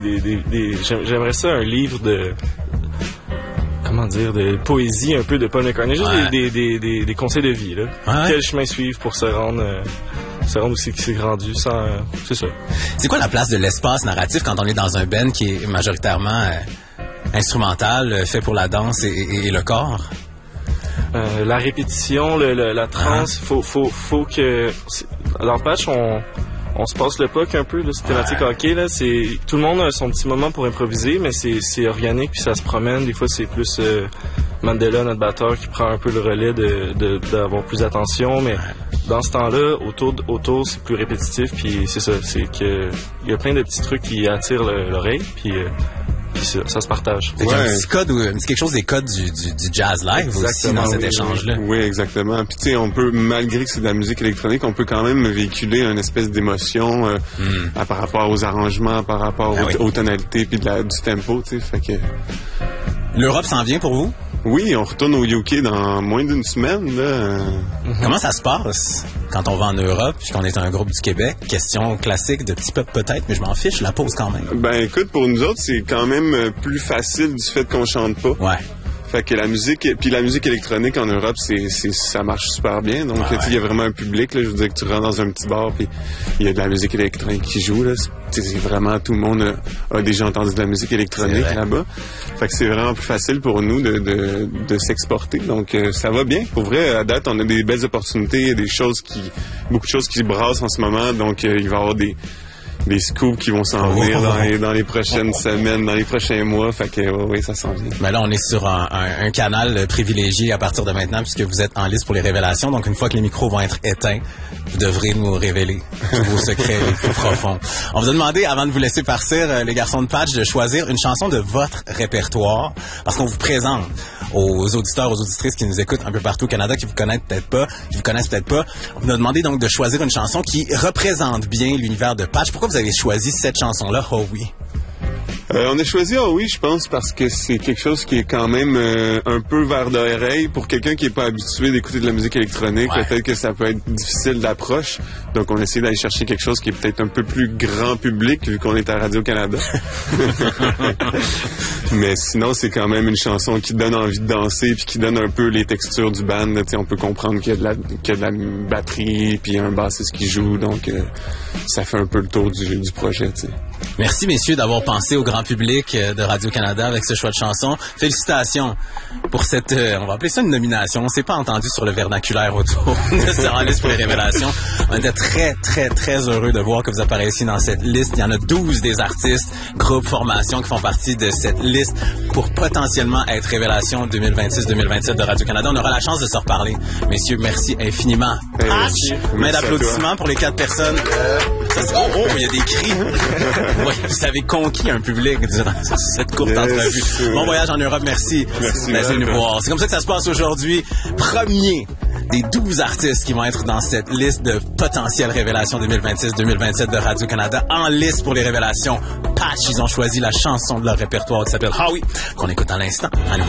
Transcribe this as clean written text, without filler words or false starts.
J'aimerais ça un livre de... Comment dire, de poésie un peu de Paul McCartney, juste des conseils de vie, là. Ouais. Quel chemin suivre pour se rendre où c'est rendu, sans... c'est ça. C'est quoi la place de l'espace narratif quand on est dans un band qui est majoritairement instrumental, fait pour la danse et le corps? La répétition, la trance, faut que... Dans Patch, on se passe le puck un peu, là, cette thématique hockey, là, c'est... Tout le monde a son petit moment pour improviser, mais c'est organique, puis ça se promène. Des fois, c'est plus Mandela, notre batteur, qui prend un peu le relais d'avoir plus d'attention, mais dans ce temps-là, autour, c'est plus répétitif, puis c'est ça, c'est que il y a plein de petits trucs qui attirent l'oreille, puis ça se partage. C'est un petit code, c'est quelque chose des codes du jazz live aussi dans cet échange-là. Oui, exactement. Puis tu sais, on peut, malgré que c'est de la musique électronique, on peut quand même véhiculer une espèce d'émotion par rapport aux arrangements, par rapport aux tonalités, puis du tempo, tu sais. Fait que... L'Europe s'en vient pour vous? Oui, on retourne au UK dans moins d'une semaine, là. Comment ça se passe quand on va en Europe puis qu'on est un groupe du Québec? Question classique de petit peuple peut-être, mais je m'en fiche, je la pose quand même. Ben écoute, pour nous autres, c'est quand même plus facile du fait qu'on chante pas. Ouais. Fait que la musique électronique en Europe, ça marche super bien. Donc, il y a vraiment un public, là. Je veux dire que tu rentres dans un petit bar puis il y a de la musique électronique qui joue, là. C'est vraiment, tout le monde a déjà entendu de la musique électronique là-bas. Fait que c'est vraiment plus facile pour nous de s'exporter. Donc, ça va bien. Pour vrai, à date, on a des belles opportunités, beaucoup de choses qui brassent en ce moment. Donc, il va y avoir des scoops qui vont s'en venir dans les prochaines semaines, dans les prochains mois. Fait que oui, ça s'en vient. Mais là, on est sur un canal privilégié à partir de maintenant puisque vous êtes en liste pour les révélations. Donc, une fois que les micros vont être éteints, vous devrez nous révéler tous vos secrets les plus profonds. On vous a demandé, avant de vous laisser partir, les garçons de Patch, de choisir une chanson de votre répertoire parce qu'on vous présente aux auditeurs, aux auditrices qui nous écoutent un peu partout au Canada, qui vous connaissent peut-être pas. On vous a demandé donc de choisir une chanson qui représente bien l'univers de Patch. Pourquoi vous avez choisi cette chanson-là, Oh Oui? On a choisi Oh Oui, je pense, parce que c'est quelque chose qui est quand même un peu vers l'oreille. Pour quelqu'un qui n'est pas habitué d'écouter de la musique électronique, peut-être que ça peut être difficile d'approche. Donc, on a essayé d'aller chercher quelque chose qui est peut-être un peu plus grand public, vu qu'on est à Radio-Canada. Mais sinon, c'est quand même une chanson qui donne envie de danser, puis qui donne un peu les textures du band. Là, on peut comprendre qu'il y a de la batterie, puis un bassiste qui joue. Donc, ça fait un peu le tour du projet. T'sais. Merci, messieurs, d'avoir pensé au grand public de Radio-Canada avec ce choix de chanson. Félicitations pour cette, on va appeler ça une nomination. On s'est pas entendu sur le vernaculaire autour de cette liste pour les révélations. On était très, très, très heureux de voir que vous apparaissiez dans cette liste. Il y en a 12 des artistes, groupes, formations qui font partie de cette liste pour potentiellement être révélation 2026-2027 de Radio-Canada. On aura la chance de se reparler. Messieurs, merci infiniment. Main d'applaudissements pour les 4 personnes. Il y a des cris. Oui, vous avez conquis un public durant cette courte entrevue. Bon voyage en Europe, merci. Merci de nous voir. C'est comme ça que ça se passe aujourd'hui. Premier des 12 artistes qui vont être dans cette liste de potentielles révélations 2026-2027 de Radio-Canada. En liste pour les révélations Patch, ils ont choisi la chanson de leur répertoire qui s'appelle Howie, qu'on écoute à l'instant. À nouveau.